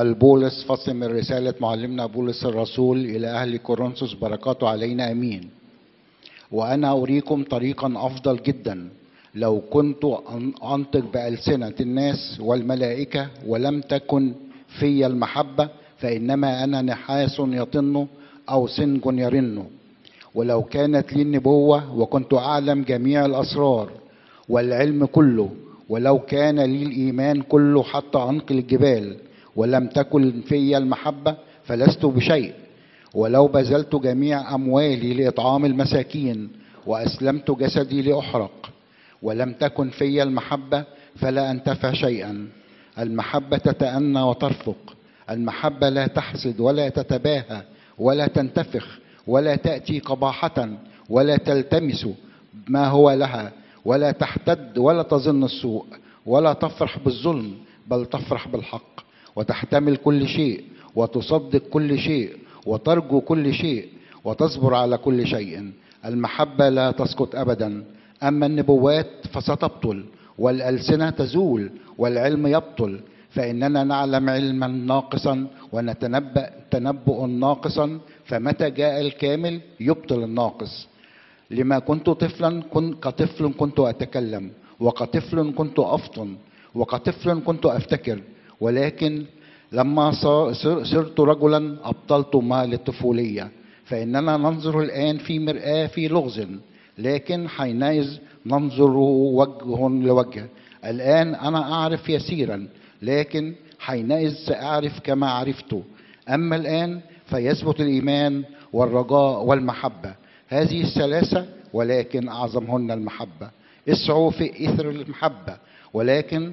البولس فصل من رسالة معلمنا بولس الرسول إلى أهل كورنثوس بركاته علينا أمين. وأنا أريكم طريقا أفضل جدا لو كنت أنطق بألسنة الناس والملائكة ولم تكن في المحبة فإنما أنا نحاس يطن أو سنج يرن. ولو كانت لي النبوة وكنت أعلم جميع الأسرار والعلم كله، ولو كان لي الإيمان كله حتى أنقل الجبال، ولم تكن في المحبة فلست بشيء. ولو بذلت جميع أموالي لإطعام المساكين وأسلمت جسدي لأحرق ولم تكن في المحبة فلا أنتفع شيئا. المحبة تتأنى وترفق، المحبة لا تحسد ولا تتباهى ولا تنتفخ ولا تأتي قباحة ولا تلتمس ما هو لها ولا تحتد ولا تظن السوء ولا تفرح بالظلم بل تفرح بالحق، وتحتمل كل شيء وتصدق كل شيء وترجو كل شيء وتصبر على كل شيء. المحبة لا تسقط أبدا. أما النبوات فستبطل والألسنة تزول والعلم يبطل، فإننا نعلم علما ناقصا ونتنبأ تنبؤ ناقصا، فمتى جاء الكامل يبطل الناقص. لما كنت طفلا كطفل كنت أتكلم، وكطفل كنت أفطن، وكطفل كنت أفتكر، ولكن لما صرت رجلا أبطلت ما للطفولية. فإننا ننظر الآن في مرآة في لغز، لكن حينئذ ننظر وجه لوجه. الآن أنا أعرف يسيرا، لكن حينئذ سأعرف كما عرفت. أما الآن فيثبت الإيمان والرجاء والمحبة، هذه الثلاثة، ولكن أعظمهن المحبة. اسعوا في إثر المحبة، ولكن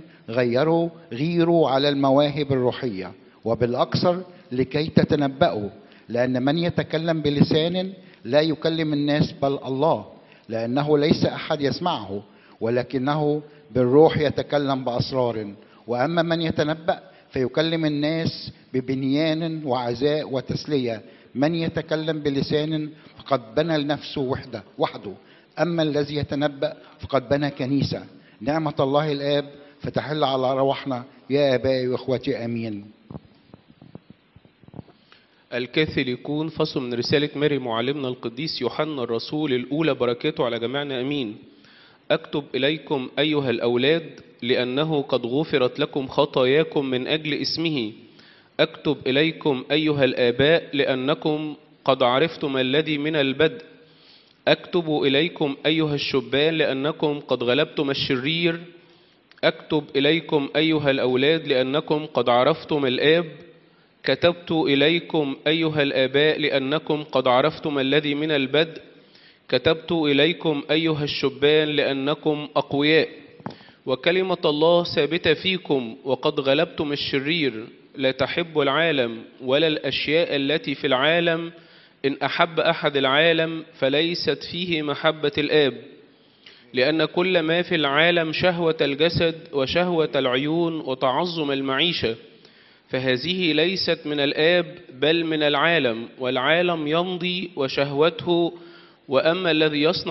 غيروا على المواهب الروحية، وبالأكثر لكي تتنبأوا. لأن من يتكلم بلسان لا يكلم الناس بل الله، لأنه ليس أحد يسمعه، ولكنه بالروح يتكلم بأسرار. وأما من يتنبأ فيكلم الناس ببنيان وعزاء وتسلية. من يتكلم بلسان فقد بنى لنفسه وحده، أما الذي يتنبأ فقد بنى كنيسة. نعمة الله الآب فتحل على روحنا يا آبائي وإخوتي آمين. الكاثوليكون فصل من رسالة ماري معلمنا القديس يوحنا الرسول الأولى بركاته على جميعنا أمين. أكتب إليكم أيها الأولاد لأنه قد غفرت لكم خطاياكم من أجل اسمه. أكتب إليكم أيها الآباء لأنكم قد عرفتم الذي من البدء. أكتب إليكم أيها الشبان لأنكم قد غلبتم الشرير. أكتب إليكم أيها الأولاد لأنكم قد عرفتم الآب. كتبت إليكم أيها الآباء لأنكم قد عرفتم الذي من البدء. كتبت إليكم أيها الشبان لأنكم أقوياء، وكلمة الله ثابتة فيكم، وقد غلبتم الشرير. لا تحبوا العالم ولا الأشياء التي في العالم. إن أحب أحد العالم فليست فيه محبة الآب. لأن كل ما في العالم شهوة الجسد وشهوة العيون وتعظم المعيشة، فهذه ليست من الآب بل من العالم، والعالم يمضي وشهوته، وأما الذي يصنع